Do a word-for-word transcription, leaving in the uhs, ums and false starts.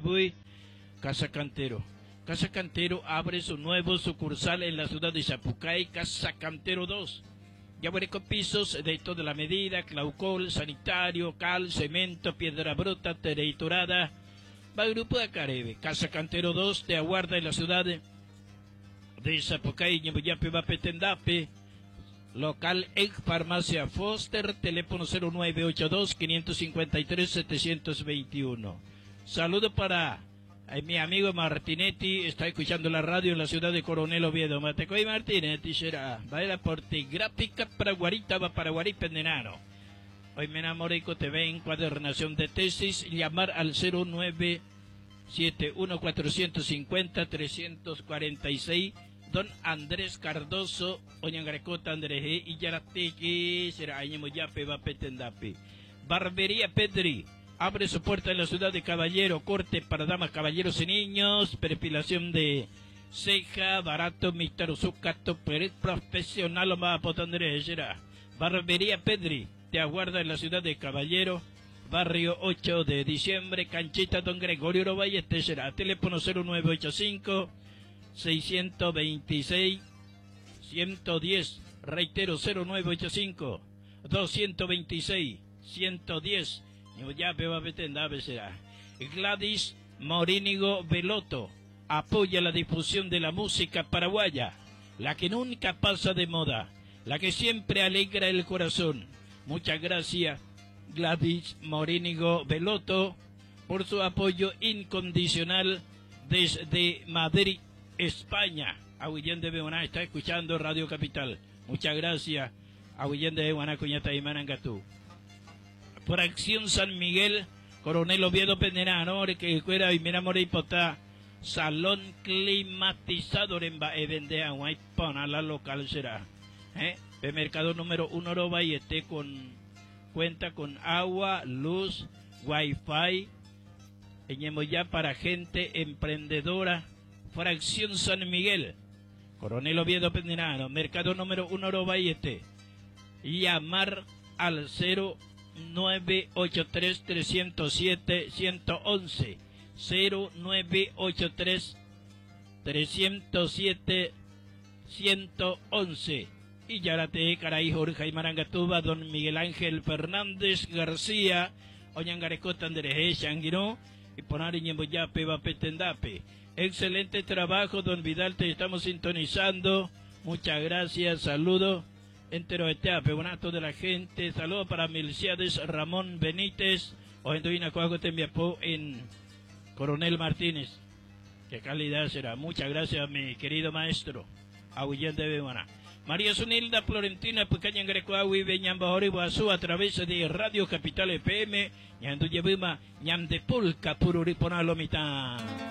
Chibui, Casa Cantero. Casa Cantero abre su nuevo sucursal en la ciudad de Zapucay, Casa Cantero dos. Ya con pisos de toda la medida, claucol, sanitario, cal, cemento, piedra bruta, territorada. Va Grupo de Carebe. Casa Cantero dos te aguarda en la ciudad de, de Zapucay, Ñemuyape, Vapetendape. Local ex Farmacia Foster, teléfono cero nueve ocho dos, cinco cinco tres, siete dos uno. Saludo para eh, mi amigo Martinetti, está escuchando la radio en la ciudad de Coronel Oviedo. Matecoy Martinetti será, va a la portigráfica para Guarita, va para Guaripendenano. Hoy me enamoré con T V, encuadernación de tesis, llamar al cero nueve siete uno, cuatro cinco cero, tres cuatro seis. Don Andrés Cardoso, Oñangarecota Andrés G. y Yarateque, será Añemoyape, Vapetendape. Barbería Pedri, abre su puerta en la ciudad de Caballero, corte para damas, caballeros y niños, perfilación de ceja, barato, mistero, sucato, peret profesional, o más Andrés, será. Barbería Pedri, te aguarda en la ciudad de Caballero, barrio ocho de diciembre, canchita Don Gregorio Roballete, será. Teléfono cero nueve ocho cinco, seiscientos veintiséis, ciento diez, reitero cero nueve ocho cinco, doscientos veintiséis, ciento diez, ya va a será. Gladys Morínigo Veloto apoya la difusión de la música paraguaya, la que nunca pasa de moda, la que siempre alegra el corazón. Muchas gracias Gladys Morínigo Veloto por su apoyo incondicional desde Madrid, España. Aguillén de Beoná está escuchando Radio Capital. Muchas gracias. Aguillén de Beoná, Cuñata y Manangatú. Por Acción San Miguel, Coronel Oviedo Penderano, que fuera y mira Moripotá, salón climatizador en Baevende, Aguaypona, la local será. ¿Eh? El mercado número uno Roba y esté con, cuenta con agua, luz, wifi, en ya para gente emprendedora. Fracción San Miguel, Coronel Oviedo Penderano, mercado número uno Robayete. Llamar al cero nueve ocho tres, tres cero siete, uno uno uno, cero nueve ocho tres, tres cero siete, uno uno uno. Y Yarate, Caray, Jorge y Marangatuba, don Miguel Ángel Fernández García, Oñangarecota Andrés Changuiró, y Ponar y Ñemboyape, Vapetendape. Excelente trabajo, don Vidal, te estamos sintonizando. Muchas gracias, saludo. Entero de Teape, bonato de la gente. Saludo para Milciades Ramón Benítez. O en Duina Coago Tembiapó en Coronel Martínez. Qué calidad será. Muchas gracias, mi querido maestro. Aguillén de Bebaná. María Sunilda Florentina, Pucaña en Grecoahui, Beñambahori, Guazú, a través de Radio Capital F M. Ñanduyebuma, Ñandepulca, Pururiponalomita.